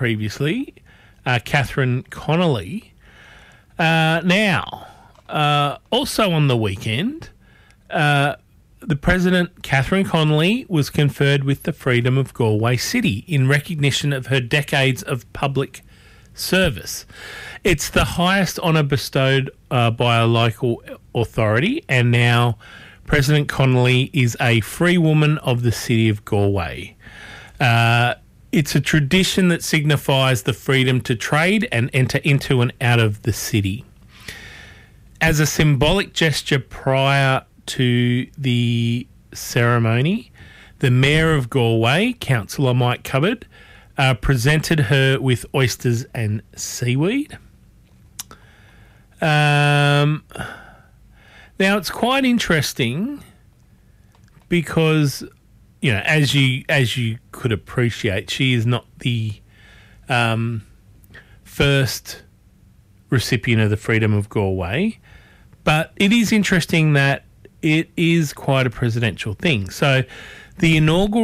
previously, Catherine Connolly. Also on the weekend, the President, Catherine Connolly, was conferred with the Freedom of Galway City in recognition of her decades of public service. It's the highest honour bestowed by a local authority, and now President Connolly is a free woman of the City of Galway. It's a tradition that signifies the freedom to trade and enter into and out of the city. As a symbolic gesture prior to the ceremony, the Mayor of Galway, Councillor Mike Cupboard, presented her with oysters and seaweed. Now, it's quite interesting because, you know, as you could appreciate, she is not the first recipient of the Freedom of Galway, but it is interesting that it is quite a presidential thing. So the inaugural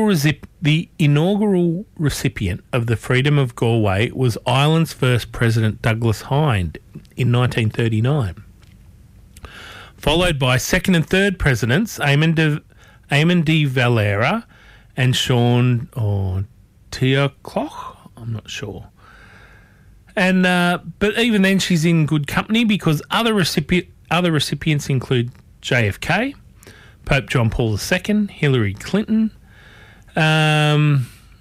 recipient of the Freedom of Galway was Ireland's first President Douglas Hyde in 1939, followed by second and third presidents Eamon de Valera and Sean Taoiseach. I'm not sure. And but even then, she's in good company because other recipients include JFK, Pope John Paul II, Hillary Clinton, and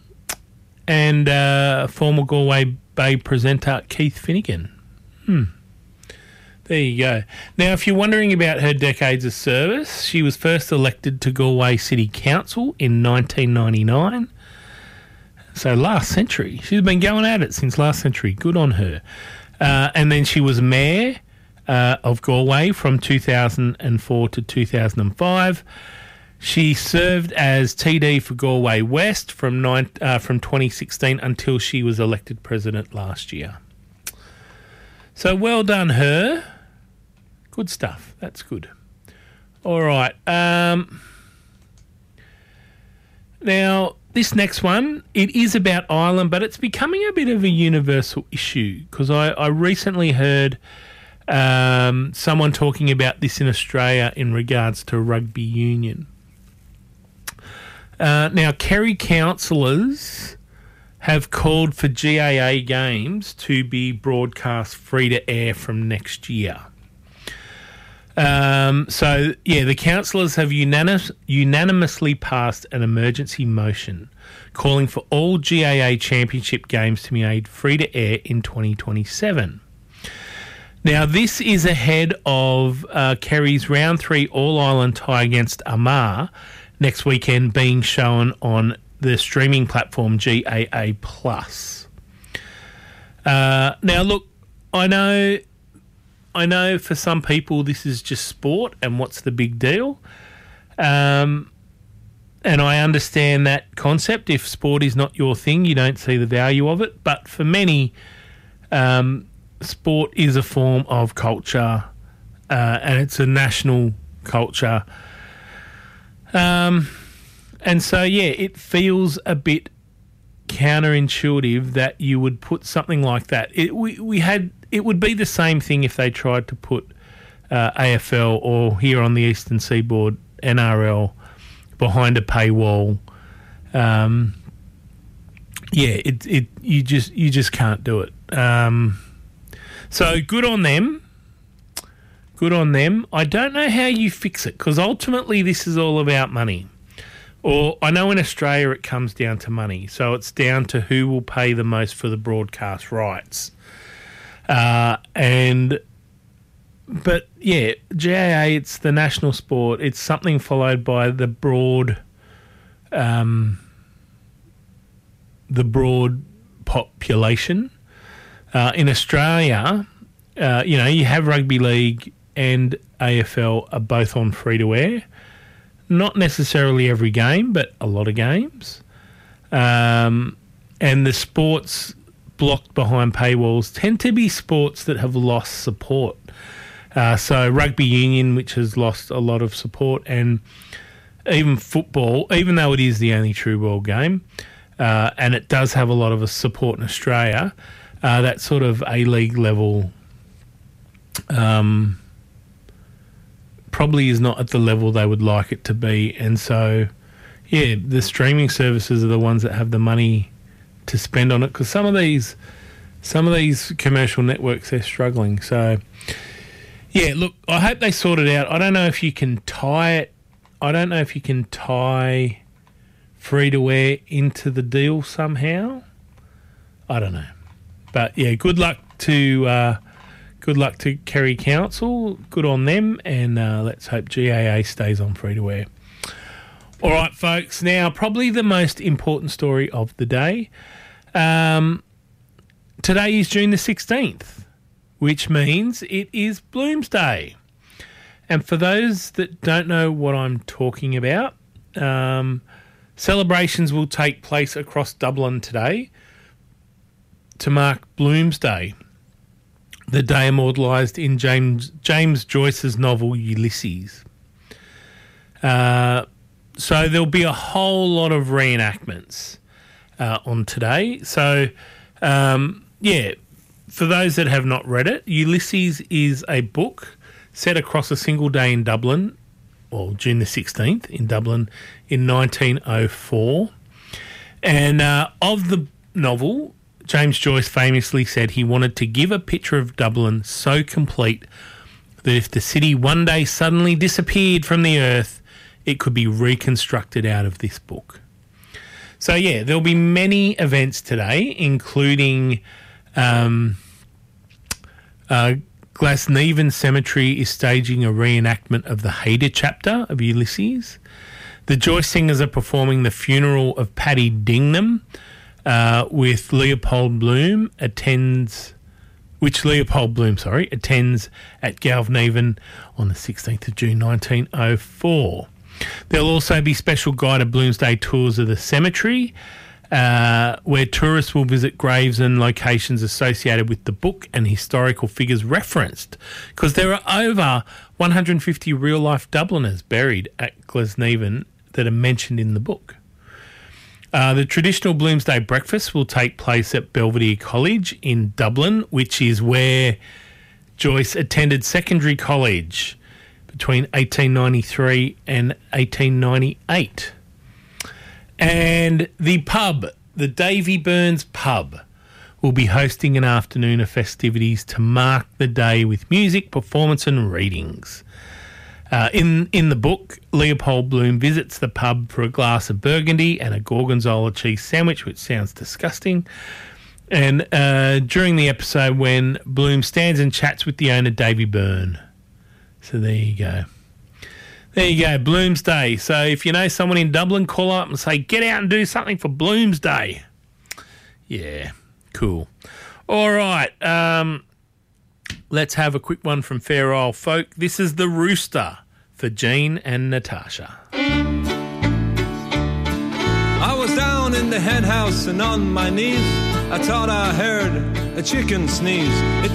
former Galway Bay presenter Keith Finnegan. There you go. Now, if you're wondering about her decades of service, she was first elected to Galway City Council in 1999. So last century. She's been going at it since last century. Good on her. And then she was mayor of Galway from 2004 to 2005. She served as TD for Galway West from 2016 until she was elected president last year. So well done her. Good stuff. That's good. All right. Now, this next one, it is about Ireland, but it's becoming a bit of a universal issue because I recently heard someone talking about this in Australia in regards to rugby union. Now, Kerry councillors have called for GAA games to be broadcast free to air from next year. The councillors have unanimously passed an emergency motion calling for all GAA championship games to be made free to air in 2027. Now, this is ahead of Kerry's Round 3 All-Ireland tie against Armagh next weekend being shown on the streaming platform GAA+. Now, look, I know for some people this is just sport and what's the big deal. And I understand that concept. If sport is not your thing, you don't see the value of it. But for many, sport is a form of culture and it's a national culture. And so, yeah, it feels a bit counterintuitive that you would put something like that. It would be the same thing if they tried to put AFL or here on the Eastern Seaboard NRL behind a paywall. You just can't do it. So good on them. Good on them. I don't know how you fix it because ultimately this is all about money. Or I know in Australia it comes down to money. So it's down to who will pay the most for the broadcast rights. But yeah, GAA, it's the national sport. It's something followed by the broad population. In Australia, you have rugby league and AFL are both on free to air. Not necessarily every game, but a lot of games. And the sports blocked behind paywalls tend to be sports that have lost support. So rugby union, which has lost a lot of support, and even football, even though it is the only true world game, and it does have a lot of support in Australia, that sort of A-League level probably is not at the level they would like it to be. And so, yeah, the streaming services are the ones that have the money to spend on it, because some of these commercial networks, they're struggling. So, yeah, look, I hope they sort it out. I don't know if you can tie free-to-air into the deal somehow. I don't know. But, yeah, good luck to Kerry Council. Good on them. And let's hope GAA stays on free-to-air. All right, folks. Now, probably the most important story of the day. Today is June the 16th, which means it is Bloomsday. And for those that don't know what I'm talking about, celebrations will take place across Dublin today to mark Bloomsday, the day immortalised in James Joyce's novel Ulysses. So there'll be a whole lot of reenactments on today. So, yeah, for those that have not read it, Ulysses is a book set across a single day in Dublin, or June the 16th in Dublin in 1904. And of the novel, James Joyce famously said he wanted to give a picture of Dublin so complete that if the city one day suddenly disappeared from the earth, it could be reconstructed out of this book. So, yeah, there'll be many events today, including Glasnevin Cemetery is staging a reenactment of the Haida chapter of Ulysses. The Joyce Singers are performing the funeral of Paddy Dingnam, with Leopold Bloom attends at Galvneven on the 16th of June 1904. There'll also be special guided Bloomsday tours of the cemetery, where tourists will visit graves and locations associated with the book and historical figures referenced, because there are over 150 real-life Dubliners buried at Glasnevin that are mentioned in the book. The traditional Bloomsday breakfast will take place at Belvedere College in Dublin, which is where Joyce attended secondary college between 1893 and 1898. And the pub, the Davy Burns Pub, will be hosting an afternoon of festivities to mark the day with music, performance and readings. In the book, Leopold Bloom visits the pub for a glass of Burgundy and a gorgonzola cheese sandwich, which sounds disgusting. And during the episode when Bloom stands and chats with the owner, Davy Byrne. So there you go. There you go, Bloomsday. So if you know someone in Dublin, call up and say, get out and do something for Bloomsday. Yeah, cool. All right, let's have a quick one from Fair Isle Folk. This is The Rooster for Jean and Natasha. I was down in the hen house and on my knees, I thought I heard a chicken sneeze. It